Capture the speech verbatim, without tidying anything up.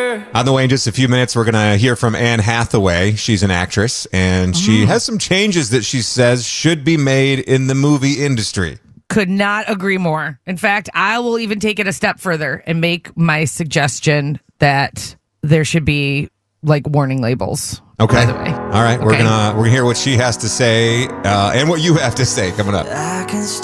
On the way in just a few minutes, we're going to hear from Anne Hathaway. She's an actress, and she has some changes that she says should be made in the movie industry. Could not agree more. In fact, I will even take it a step further and make my suggestion that there should be like warning labels. Okay. By the way. All right. Okay. We're gonna we're gonna hear what she has to say uh, and what you have to say coming up.